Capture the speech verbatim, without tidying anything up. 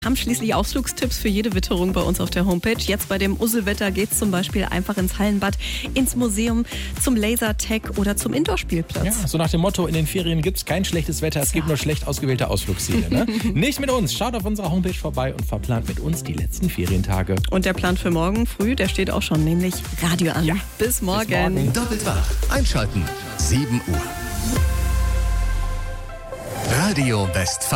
Haben schließlich Ausflugstipps für jede Witterung bei uns auf der Homepage. Jetzt bei dem Usselwetter geht's zum Beispiel einfach ins Hallenbad, ins Museum, zum Lasertag oder zum Indoor-Spielplatz. Ja, so nach dem Motto, in den Ferien gibt's kein schlechtes Wetter, es gibt nur schlecht ausgewählte Ausflugsziele. Ne? Nicht mit uns. Schaut auf unserer Homepage vorbei und verplant mit uns die letzten Ferientage. Und der Plan für morgen früh, der steht auch schon, nämlich Radio an. Ja. Bis morgen. Bis morgen. Doppelt wach. Einschalten. sieben Uhr. Radio Westfalen.